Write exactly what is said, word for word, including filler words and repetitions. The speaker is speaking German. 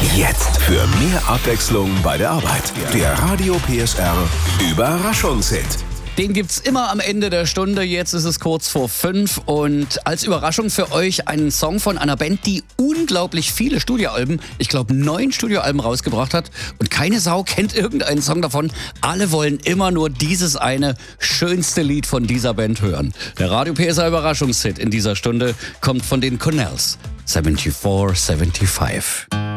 Jetzt für mehr Abwechslung bei der Arbeit. Der Radio P S R Überraschungshit. Den gibt's immer am Ende der Stunde. Jetzt ist es kurz vor fünf und als Überraschung für euch einen Song von einer Band, die unglaublich viele Studioalben, ich glaube neun Studioalben rausgebracht hat und keine Sau kennt irgendeinen Song davon. Alle wollen immer nur dieses eine schönste Lied von dieser Band hören. Der Radio P S R Überraschungshit in dieser Stunde kommt von den Connells. vierundsiebzig fünfundsiebzig.